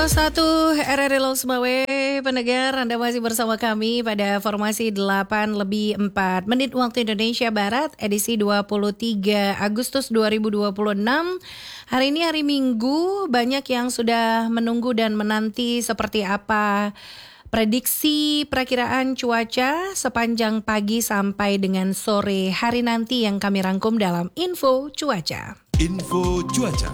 101 RRI Losmawe, pendengar Anda masih bersama kami pada formasi 8:04 waktu Indonesia Barat, edisi 23 Agustus 2026. Hari ini hari Minggu, banyak yang sudah menunggu dan menanti seperti apa prediksi perakiraan cuaca sepanjang pagi sampai dengan sore hari nanti yang kami rangkum dalam Info Cuaca. Info Cuaca.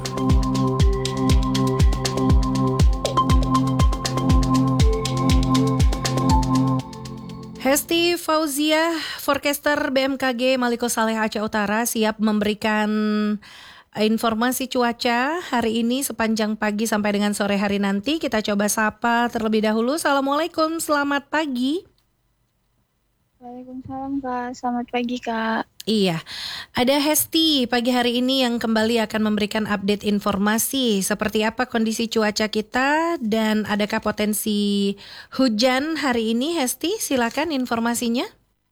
Hesti Fauzia, forecaster BMKG Maliko Saleh Aceh Utara, siap memberikan informasi cuaca hari ini sepanjang pagi sampai dengan sore hari nanti. Kita coba sapa terlebih dahulu. Assalamualaikum, selamat pagi. Waalaikumsalam Kak, selamat pagi Kak. Iya, ada Hesti pagi hari ini yang kembali akan memberikan update informasi seperti apa kondisi cuaca kita dan adakah potensi hujan hari ini. Hesti, silakan informasinya.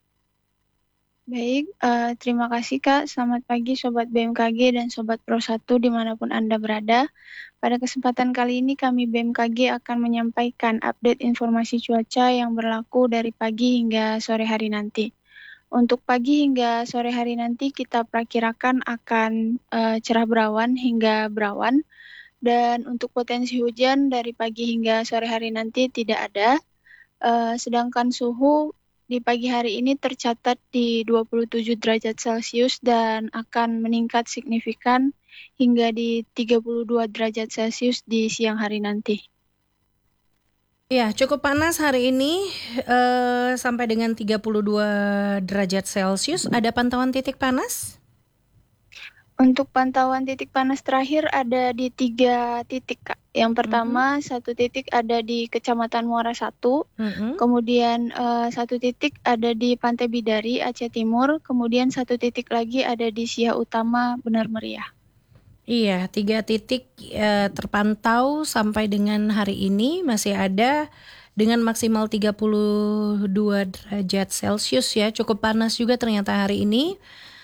Baik, terima kasih Kak. Selamat pagi Sobat BMKG dan Sobat Pro 1 dimanapun Anda berada. Pada kesempatan kali ini kami BMKG akan menyampaikan update informasi cuaca yang berlaku dari pagi hingga sore hari nanti. Untuk pagi hingga sore hari nanti kita perkirakan akan cerah berawan hingga berawan. Dan untuk potensi hujan dari pagi hingga sore hari nanti tidak ada. Sedangkan suhu di pagi hari ini tercatat di 27 derajat Celcius dan akan meningkat signifikan hingga di 32 derajat Celcius di siang hari nanti. Ya, cukup panas hari ini sampai dengan 32 derajat Celcius. Ada pantauan titik panas? Untuk pantauan titik panas terakhir ada di 3 titik, Kak. Yang pertama, satu titik ada di Kecamatan Muara 1, kemudian 1 titik ada di Pantai Bidari, Aceh Timur, kemudian 1 titik lagi ada di Siak Utama, Benar Meriah. Iya, 3 titik terpantau sampai dengan hari ini masih ada dengan maksimal 32 derajat Celcius ya. Cukup panas juga ternyata hari ini.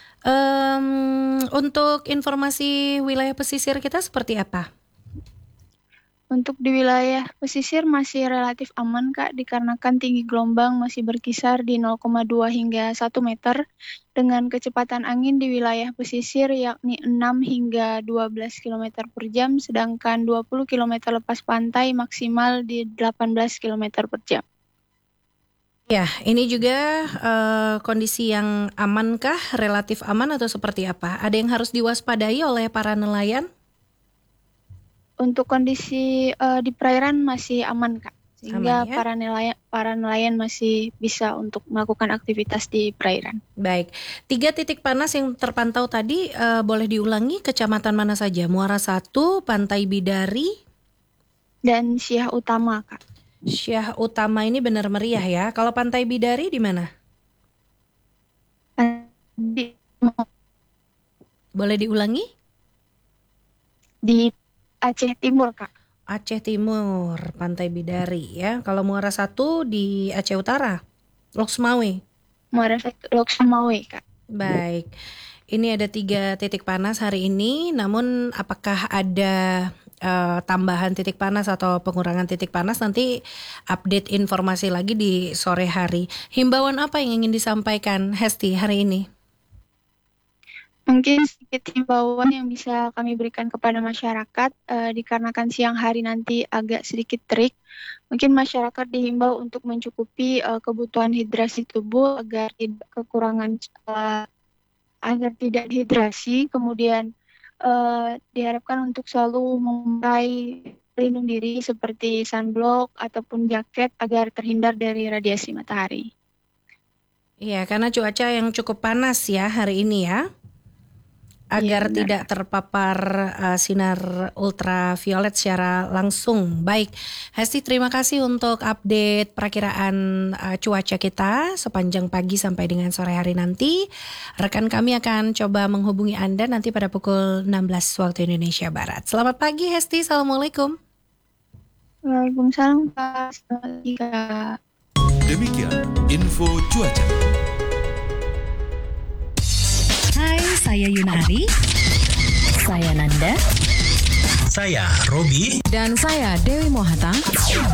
Untuk informasi wilayah pesisir kita seperti apa? Untuk di wilayah pesisir masih relatif aman Kak, dikarenakan tinggi gelombang masih berkisar di 0,2 hingga 1 meter dengan kecepatan angin di wilayah pesisir yakni 6 hingga 12 km per jam, sedangkan 20 km lepas pantai maksimal di 18 km per jam. Ya, ini juga kondisi yang amankah, relatif aman atau seperti apa? Ada yang harus diwaspadai oleh para nelayan? Untuk kondisi di perairan masih aman Kak, sehingga Aman, ya? para nelayan masih bisa untuk melakukan aktivitas di perairan. Baik, 3 titik panas yang terpantau tadi boleh diulangi, kecamatan mana saja? Muara 1, Pantai Bidari, dan Siak Utama Kak. Siak Utama ini Benar Meriah ya. Kalau Pantai Bidari di mana? Boleh diulangi? Di Aceh Timur Kak. Aceh Timur, Pantai Bidari ya. Kalau Muara 1 di Aceh Utara, Loksmawe. Muara Loksmawe Kak. Baik, ini ada 3 titik panas hari ini. Namun apakah ada tambahan titik panas atau pengurangan titik panas, nanti update informasi lagi di sore hari. Himbauan apa yang ingin disampaikan Hesti hari ini? Mungkin sedikit himbauan yang bisa kami berikan kepada masyarakat, dikarenakan siang hari nanti agak sedikit terik. Mungkin masyarakat dihimbau untuk mencukupi kebutuhan hidrasi tubuh agar tidak kekurangan, agar tidak dehidrasi. Kemudian diharapkan untuk selalu memakai pelindung diri seperti sunblock ataupun jaket agar terhindar dari radiasi matahari. Iya, karena cuaca yang cukup panas ya hari ini ya. Agar tidak terpapar sinar ultraviolet secara langsung. Baik, Hesti, terima kasih untuk update perakiraan cuaca kita sepanjang pagi sampai dengan sore hari nanti. Rekan kami akan coba menghubungi Anda nanti pada pukul 16 waktu Indonesia Barat. Selamat pagi Hesti, Assalamualaikum. Waalaikumsalam Kak, selamat pagi Kak. Demikian Info Cuaca. Hai, saya Yunari. Saya Nanda. Saya Robi. Dan saya Dewi Mohata.